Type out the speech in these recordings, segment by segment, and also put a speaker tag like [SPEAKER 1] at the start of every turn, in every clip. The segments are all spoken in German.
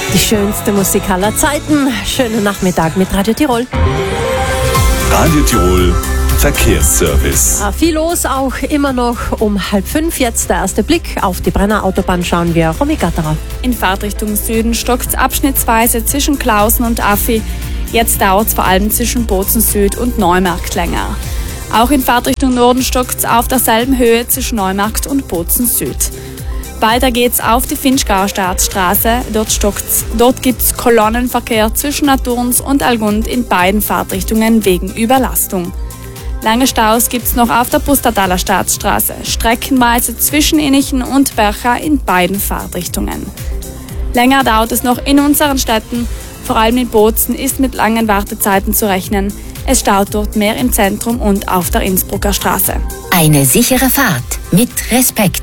[SPEAKER 1] Die schönste Musik aller Zeiten. Schönen Nachmittag mit Radio Tirol.
[SPEAKER 2] Radio Tirol Verkehrsservice.
[SPEAKER 1] Viel los, auch immer noch um 4:30. Jetzt der erste Blick auf die Brenner Autobahn. Schauen wir Romy Gatterer.
[SPEAKER 3] In Fahrtrichtung Süden stockt es abschnittsweise zwischen Klausen und Affi. Jetzt dauert es vor allem zwischen Bozen Süd und Neumarkt länger. Auch in Fahrtrichtung Norden stockt es auf derselben Höhe zwischen Neumarkt und Bozen Süd. Weiter geht's auf die Finchgauer Staatsstraße. Dort gibt's Kolonnenverkehr zwischen Naturns und Algund in beiden Fahrtrichtungen wegen Überlastung. Lange Staus gibt's noch auf der Pustertaler Staatsstraße, streckenweise zwischen Innichen und Bercha in beiden Fahrtrichtungen. Länger dauert es noch in unseren Städten, vor allem in Bozen ist mit langen Wartezeiten zu rechnen. Es staut dort mehr im Zentrum und auf der Innsbrucker Straße.
[SPEAKER 4] Eine sichere Fahrt mit Respekt.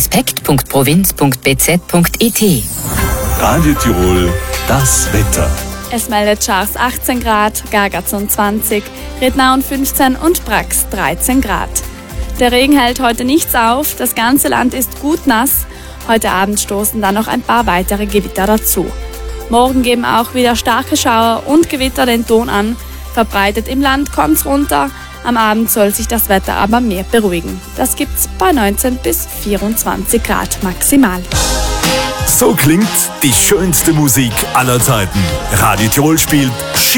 [SPEAKER 4] respekt.provinz.bz.it.
[SPEAKER 2] Radio Tirol, das Wetter.
[SPEAKER 3] Es meldet Schars 18 Grad, Gargazon 20, Rednaun 15 und Brax 13 Grad. Der Regen hält heute nichts auf, das ganze Land ist gut nass. Heute Abend stoßen dann noch ein paar weitere Gewitter dazu. Morgen geben auch wieder starke Schauer und Gewitter den Ton an. Verbreitet im Land kommt's runter. Am Abend soll sich das Wetter aber mehr beruhigen. Das gibt's bei 19 bis 24 Grad maximal.
[SPEAKER 2] So klingt die schönste Musik aller Zeiten. Radio Tirol spielt